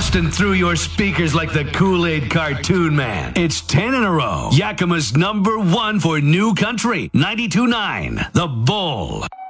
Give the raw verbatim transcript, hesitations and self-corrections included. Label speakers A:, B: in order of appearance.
A: busting through your speakers like the Kool-Aid cartoon man. It's ten in a row. Yakima's number one for new country. ninety-two point nine, The Bull.